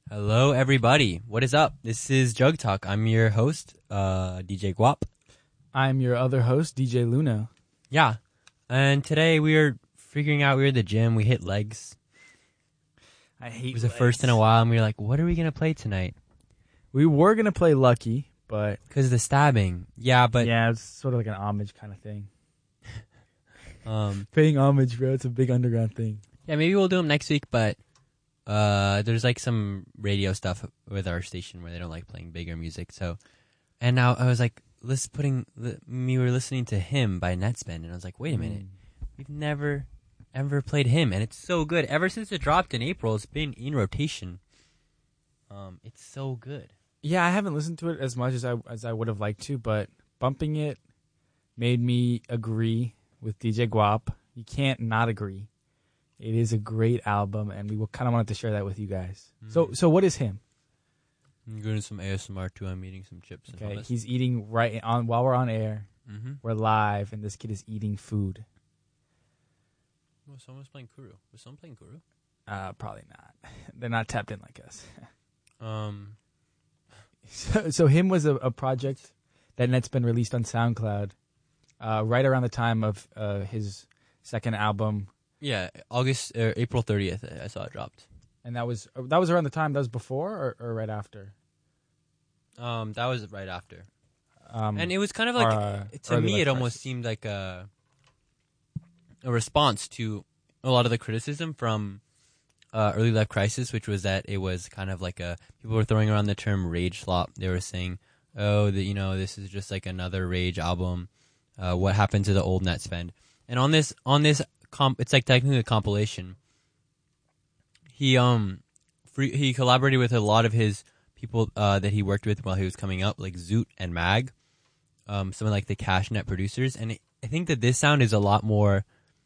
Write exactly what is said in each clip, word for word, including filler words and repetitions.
Hello, everybody. What is up? This is Jug Talk. I'm your host, uh, D J Guap. I'm your other host, D J Luna. Yeah. And today we are figuring out, we were at the gym, we hit legs. I hate It was the first in a while, and we were like, what are we going to play tonight? We were going to play Lucky, but... Because of the stabbing. Yeah, but... Yeah, it's sort of like an homage kind of thing. um, Paying homage, bro. It's a big underground thing. Yeah, maybe we'll do them next week, but uh, there's like some radio stuff with our station where they don't like playing bigger music, so... And now I was like, let's putting... We were listening to Him by Netspend, and I was like, wait a minute. Mm. We've never... ever played Him, and it's so good. Ever since it dropped in April, it's been in rotation. Um, it's so good. Yeah, I haven't listened to it as much as I as I would have liked to, but bumping it made me agree with D J Guap. You can't not agree. It is a great album, and we kind of wanted to share that with you guys. Mm. So, so what is Him? I'm doing some A S M R too. I'm eating some chips. And okay, he's eating right on while we're on air. Mm-hmm. We're live, and this kid is eating food. Well, someone's playing Kuru. Was someone playing Kuru? Uh, probably not. They're not tapped in like us. um, so, so Him was a, a project that Netspend released on SoundCloud, uh, right around the time of uh, his second album. Yeah, August, uh, April thirtieth. I saw it dropped. And that was that was around the time. That was before or, or right after? Um, that was right after. Um, and it was kind of like uh, to me, it almost crisis. seemed like a. a response to a lot of the criticism from uh, Early Life Crisis, which was that it was kind of like a, people were throwing around the term rage slop. They were saying, oh, the, you know, this is just like another Rage album. Uh, what happened to the old Netspend? And on this, on this comp, it's like technically a compilation. He, um, free, he collaborated with a lot of his people uh, that he worked with while he was coming up, like Zoot and Mag, um, some of like the Cashnet producers. And it, I think that this sound is a lot more,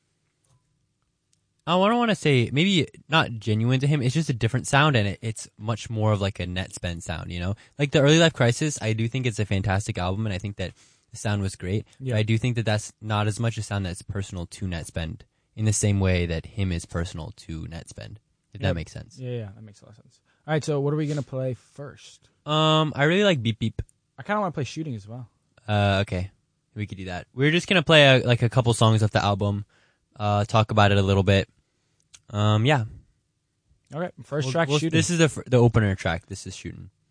I don't want to say, maybe not genuine to him. It's just a different sound, and it, it's much more of like a Netspend sound, you know? Like the Early Life Crisis, I do think it's a fantastic album, and I think that the sound was great. Yeah. But I do think that that's not as much a sound that's personal to Netspend in the same way that Him is personal to Netspend, if yep. that makes sense. Yeah, yeah, that makes a lot of sense. All right, so what are we going to play first? Um, I really like Beep Beep. I kind of want to play Shooting as well. Uh, okay. We could do that. We're just going to play a, like a couple songs off the album, uh, talk about it a little bit. Um, yeah. Okay, first we'll, track, we'll, Shooting. This is the the opener track. This is Shooting.